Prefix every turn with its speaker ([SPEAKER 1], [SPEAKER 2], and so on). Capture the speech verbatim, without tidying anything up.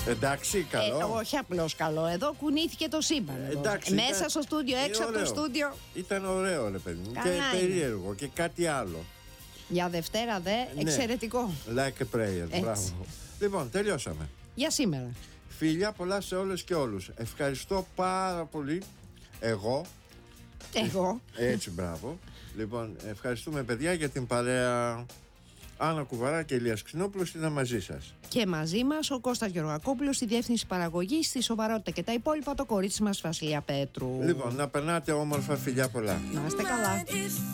[SPEAKER 1] Εντάξει, καλό.
[SPEAKER 2] Ε, όχι απλώς καλό. Εδώ κουνήθηκε το σύμπαν.
[SPEAKER 1] Ε, εντάξει,
[SPEAKER 2] Μέσα
[SPEAKER 1] ήταν...
[SPEAKER 2] στο στούντιο, έξω από το στούντιο.
[SPEAKER 1] Ήταν ωραίο, ρε παιδί μου.
[SPEAKER 2] Καλά
[SPEAKER 1] Και
[SPEAKER 2] είναι.
[SPEAKER 1] περίεργο και κάτι άλλο.
[SPEAKER 2] Για Δευτέρα δε,
[SPEAKER 1] Ναι.
[SPEAKER 2] εξαιρετικό.
[SPEAKER 1] Like a prayer. Μπράβο. Λοιπόν, τελειώσαμε.
[SPEAKER 2] Για σήμερα.
[SPEAKER 1] Φιλιά πολλά σε όλες και όλους. Ευχαριστώ πάρα πολύ. Εγώ.
[SPEAKER 2] Εγώ.
[SPEAKER 1] Έτσι, μπράβο. Λοιπόν, ευχαριστούμε παιδιά για την παρέα. Άννα Κουβαρά και Ηλίας Ξινόπουλος ήταν μαζί σας.
[SPEAKER 2] Και μαζί μας ο Κώστας Γεωργακόπουλος στη διεύθυνση παραγωγής, στη σοβαρότητα και τα υπόλοιπα το κορίτσι μας Βασιλεία Πέτρου.
[SPEAKER 1] Λοιπόν, να περνάτε όμορφα, φιλιά πολλά.
[SPEAKER 2] Να είστε καλά.